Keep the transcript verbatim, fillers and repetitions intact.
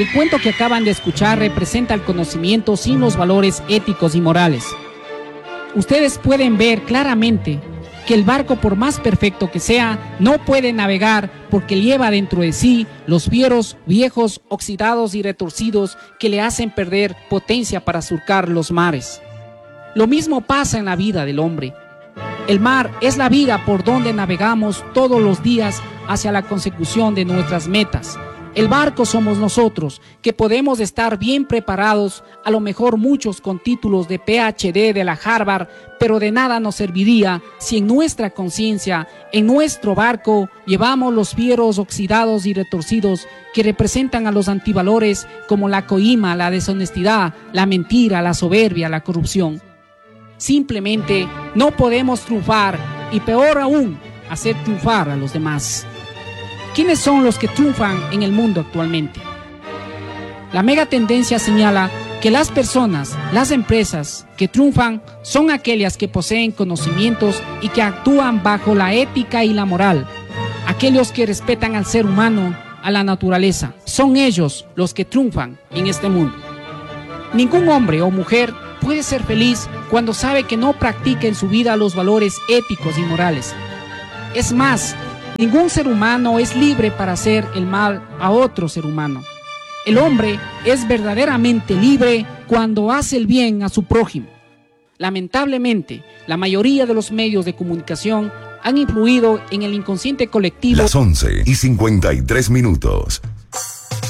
El cuento que acaban de escuchar representa el conocimiento sin los valores éticos y morales. Ustedes pueden ver claramente que el barco, por más perfecto que sea, no puede navegar porque lleva dentro de sí los fieros viejos, oxidados y retorcidos que le hacen perder potencia para surcar los mares. Lo mismo pasa en la vida del hombre. El mar es la vía por donde navegamos todos los días hacia la consecución de nuestras metas. El barco somos nosotros, que podemos estar bien preparados, a lo mejor muchos con títulos de P H D de la Harvard, pero de nada nos serviría si en nuestra conciencia, en nuestro barco, llevamos los fieros oxidados y retorcidos que representan a los antivalores como la coima, la deshonestidad, la mentira, la soberbia, la corrupción. Simplemente no podemos triunfar y, peor aún, hacer triunfar a los demás. ¿Quiénes son los que triunfan en el mundo actualmente? La mega tendencia señala que las personas, las empresas que triunfan son aquellas que poseen conocimientos y que actúan bajo la ética y la moral. Aquellos que respetan al ser humano, a la naturaleza. Son ellos los que triunfan en este mundo. Ningún hombre o mujer puede ser feliz cuando sabe que no practica en su vida los valores éticos y morales. Es más, ningún ser humano es libre para hacer el mal a otro ser humano. El hombre es verdaderamente libre cuando hace el bien a su prójimo. Lamentablemente, la mayoría de los medios de comunicación han influido en el inconsciente colectivo. Las once y cincuenta y tres minutos.